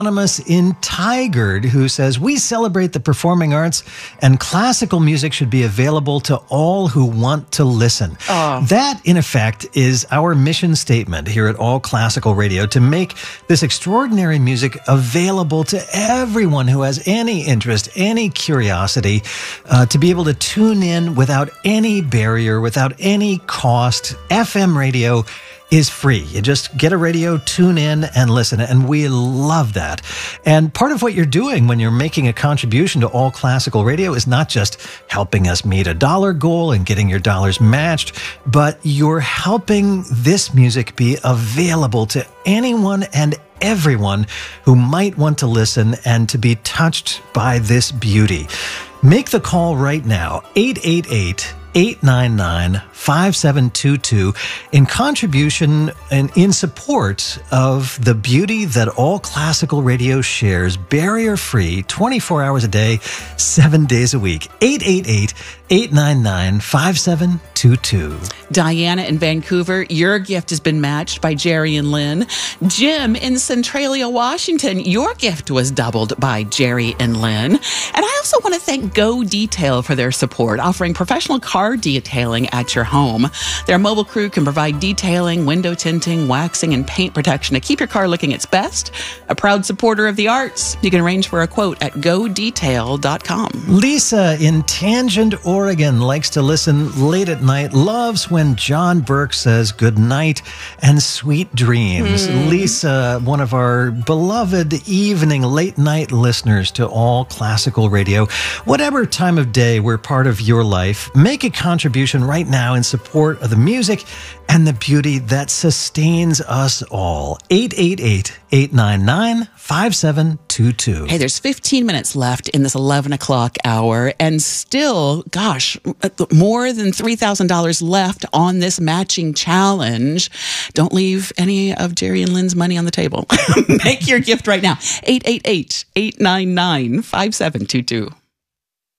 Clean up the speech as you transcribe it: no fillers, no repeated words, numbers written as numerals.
Anonymous in Tigard, who says, we celebrate the performing arts and classical music should be available to all who want to listen. That, in effect, is our mission statement here at All Classical Radio, to make this extraordinary music available to everyone who has any interest, any curiosity, to be able to tune in without any barrier, without any cost. FM radio is free. You just get a radio, tune in, and listen. And we love that. And part of what you're doing when you're making a contribution to All Classical Radio is not just helping us meet a dollar goal and getting your dollars matched, but you're helping this music be available to anyone and everyone who might want to listen and to be touched by this beauty. Make the call right now, 888-899-5722, in contribution and in support of the beauty that All Classical Radio shares, barrier-free, 24 hours a day, 7 days a week. 888-899-5722. Diana in Vancouver, your gift has been matched by Jerry and Lynn. Jim in Centralia, Washington, your gift was doubled by Jerry and Lynn. And I also want to thank Go Detail for their support, offering professional car detailing at your home. Their mobile crew can provide detailing, window tinting, waxing, and paint protection to keep your car looking its best. A proud supporter of the arts. You can arrange for a quote at godetail.com. Lisa in Tangent, Oregon, likes to listen late at night, loves when John Burke says good night and sweet dreams. Lisa, one of our beloved evening late night listeners to All Classical Radio. Whatever time of day we're part of your life, make a contribution right now in support of the music and the beauty that sustains us all. 888-899-5722. Hey, there's 15 minutes left in this 11 o'clock hour, and still, gosh, more than $3,000 left on this matching challenge. Don't leave any of Jerry and Lynn's money on the table. Make your gift right now. 888-899-5722.